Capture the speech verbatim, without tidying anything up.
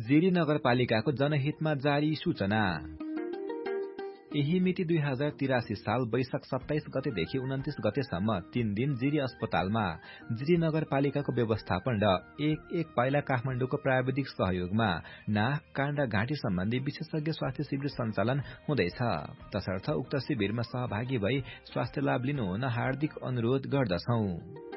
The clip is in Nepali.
जिरी नगरपालिकाको जनहितमा जारी सूचना। यही मिति दुई हजार तिरासी साल वैशाख सत्ताइस गतेदेखि उन्तिस गतेसम्म तीन दिन जिरी अस्पतालमा जिरी नगरपालिकाको व्यवस्थापन र एक एक पाइला काठमाडौँको प्राविधिक सहयोगमा नाक कान र घाँटी सम्बन्धी विशेषज्ञ स्वास्थ्य शिविर सञ्चालन हुँदैछ। तसर्थ उक्त शिविरमा सहभागी भई स्वास्थ्य लाभ लिनुहुन हार्दिक अनुरोध गर्दछौं।